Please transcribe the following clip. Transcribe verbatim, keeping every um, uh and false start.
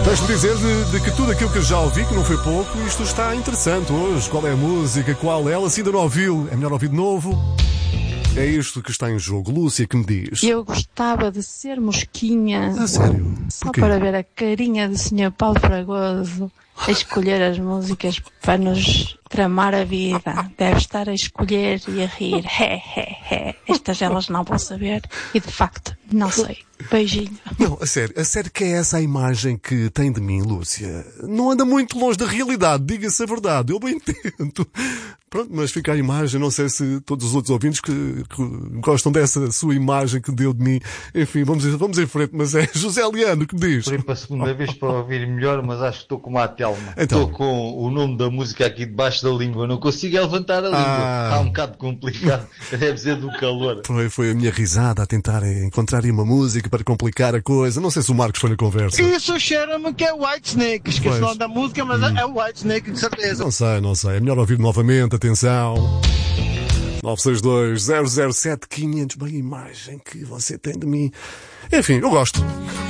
Deixe-me dizer de, de que tudo aquilo que eu já ouvi, que não foi pouco, isto está interessante hoje. Qual é a música, qual é ela? Se ainda não ouviu, é melhor ouvir de novo. É isto que está em jogo. Lúcia, que me diz? Eu gostava de ser mosquinha. A sério? Só Porquê? para ver a carinha do senhor Paulo Fragoso a escolher as músicas para nos tramar a vida. Deve estar a escolher e a rir. He, he, he. Estas elas não vão saber. E de facto, não sei. Beijinho. Não, a sério, a sério que é essa a imagem que tem de mim, Lúcia? Não anda muito longe da realidade, diga-se a verdade, eu bem tento. Pronto, mas fica a imagem, não sei se todos os outros ouvintes que, que gostam dessa sua imagem que deu de mim. Enfim, vamos, vamos em frente, mas é José Leandro que me diz. Por para a segunda vez para ouvir melhor, mas acho que estou como a Telma. Então. Estou com o nome da música aqui debaixo da língua, não consigo é levantar a língua. Ah. Está um bocado complicado, deve ser do calor. Foi, foi a minha risada a tentar encontrar aí uma música para complicar a coisa. Não sei se o Marcos foi na conversa. Isso cheira-me que é White Snake. Esqueci o nome da música, mas hum. é White Snake, de certeza. Não sei, não sei. É melhor ouvir novamente. Atenção. nove seis dois, zero zero sete, quinhentos. Bem, a imagem que você tem de mim. Enfim, eu gosto.